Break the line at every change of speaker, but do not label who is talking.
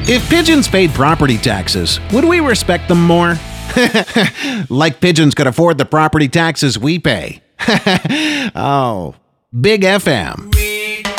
If pigeons paid property taxes, would we respect them more? Like pigeons could afford the property taxes we pay. Oh, Big FM.